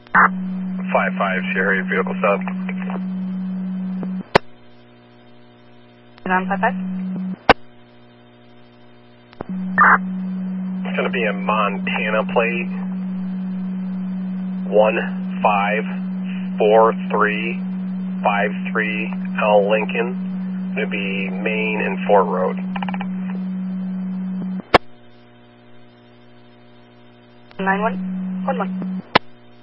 5-5, Sierra, vehicle sub. 955. It's going to be a Montana plate. 154353 L Lincoln. It's going to be Main and Fort Road. 9111.